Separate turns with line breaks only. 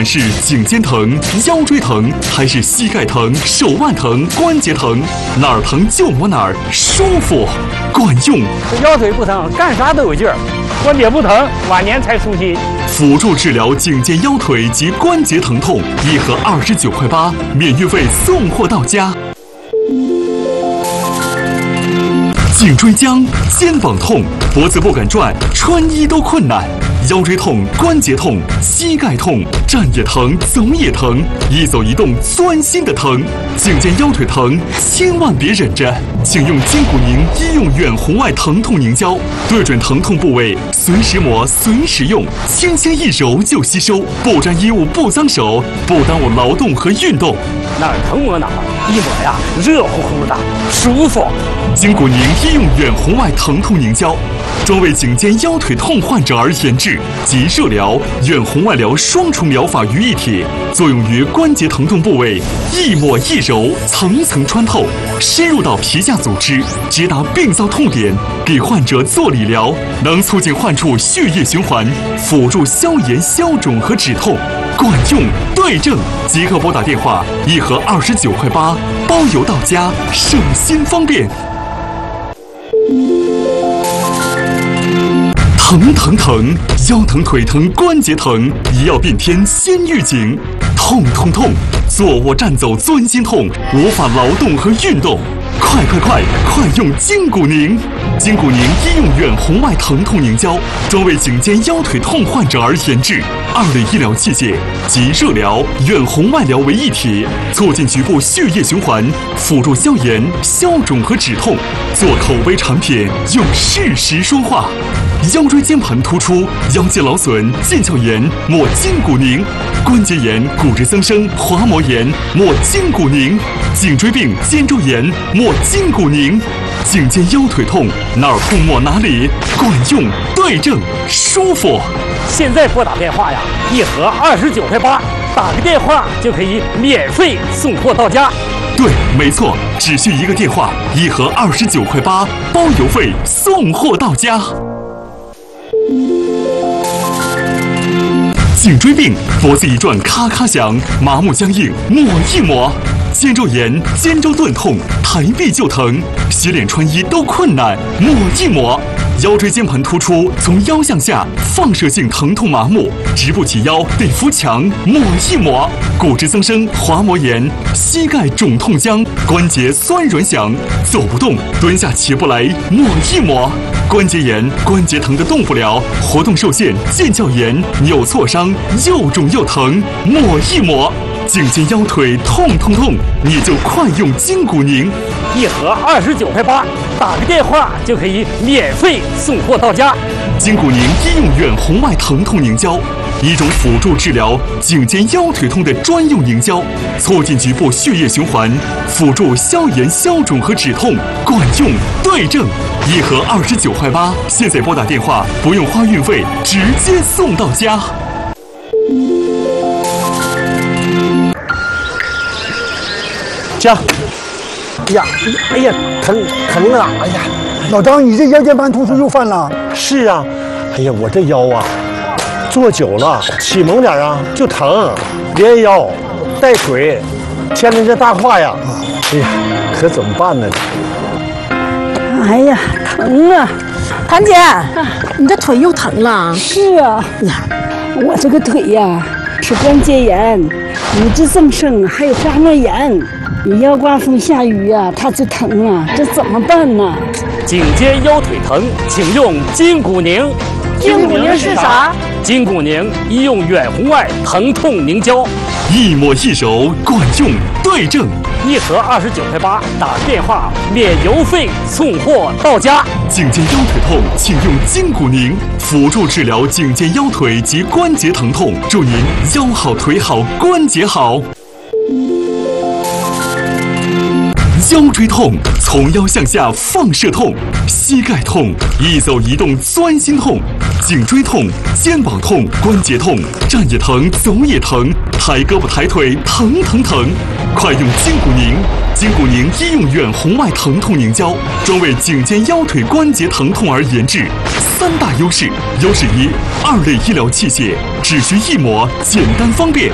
是颈肩疼、腰椎疼，还是膝盖疼、手腕疼、关节疼，哪儿疼就抹哪儿，舒服，管用。
腰腿不疼，干啥都有劲儿；关节不疼，晚年才舒心。
辅助治疗颈肩腰腿及关节疼痛，一盒29.8块，免运费送货到家。颈椎僵、肩膀痛、脖子不敢转、穿衣都困难，腰椎痛、关节痛、膝盖痛，站也疼，走也疼，一走一动钻心的疼。颈肩腰腿疼，千万别忍着，请用筋骨宁医用远红外疼痛凝胶，对准疼痛部位，随时抹，随时用，轻轻一揉就吸收，不沾衣物，不脏手，不耽误劳动和运动。
哪儿疼抹哪儿，一抹呀，热乎乎的，舒服。
筋骨宁医用远红外疼痛凝胶，专为颈肩腰腿痛患者而研制，集热疗、远红外疗双重疗法于一体，作用于关节疼痛部位，一抹一揉，层层穿透，深入到皮下组织，直达病灶痛点，给患者做理疗，能促进患处血液循环，辅助消炎、消肿和止痛，管用对症。即刻拨打电话，一盒29.8块，包邮到家，省心方便。疼疼疼，腰疼腿疼关节疼，一药变天先预警。痛痛痛，坐卧站走钻心痛，无法劳动和运动。快用筋骨宁！筋骨宁医用远红外疼痛凝胶，专为颈肩腰腿痛患者而研制，2类医疗器械集热疗、远红外疗为一体，促进局部血液循环，辅助消炎、消肿和止痛。做口碑产品，用事实说话。腰椎间盘突出、腰间劳损、腱鞘炎，抹筋骨宁；关节炎、骨质增生、滑膜炎，抹筋骨宁；颈椎病、肩周炎，抹筋骨宁；颈肩腰腿痛，哪儿痛抹哪里，管用对症，舒服。
现在拨打电话呀，一盒29.8块，打个电话就可以免费送货到家。
对，没错，只需一个电话，一盒29.8块，包邮费送货到家。颈椎病，脖子一转咔咔响，麻木僵硬，抹一抹；肩周炎、肩周钝痛，抬臂就疼，洗脸穿衣都困难，抹一抹；腰椎间盘突出，从腰向下放射性疼痛麻木，直不起腰得扶墙，抹一抹；骨质增生、滑膜炎，膝盖肿痛僵，关节酸软响，走不动，蹲下起不来，抹一抹；关节炎、关节疼的动不了，活动受限，腱鞘炎、扭挫伤，又肿又疼，抹一抹；颈肩腰腿痛痛痛，你就快用筋骨宁，
一盒29.8块，打个电话就可以免费送货到家。
筋骨宁医用远红外疼痛凝胶，一种辅助治疗颈肩腰腿痛的专用凝胶，促进局部血液循环，辅助消炎、消肿和止痛，管用对症。一盒29.8块，现在拨打电话不用花运费，直接送到家。
行，哎呀，疼啊！哎呀，
老张，你这腰间盘突出又犯了？
是啊，哎呀，我这腰啊，坐久了起猛点啊就疼，连腰带腿，牵着这大胯呀，哎呀，可怎么办呢？
哎呀，疼啊！
谭姐，你这腿又疼了？
是啊，我这个腿呀，是关节炎、骨质增生，还有滑膜炎。你要刮风下雨呀，它就疼啊，这怎么办呢？
颈肩腰腿疼，请用筋骨宁。
筋骨宁是啥？
筋骨宁医用远红外疼痛凝胶，
一抹一揉，管用对症。
一盒29.8块，打电话免邮费送货到家。
颈肩腰腿痛，请用筋骨宁，辅助治疗颈肩腰腿及关节疼痛，祝您腰好腿好关节好。腰椎痛，从腰向下放射痛；膝盖痛，一走一动钻心痛；颈椎痛、肩膀痛、关节痛，站也疼，走也疼，抬胳膊抬腿疼疼疼。快用筋骨宁！筋骨宁医用远红外疼痛凝胶，专为颈肩腰腿关节疼痛而研制。3大优势：优势1，2类医疗器械，只需一抹，简单方便；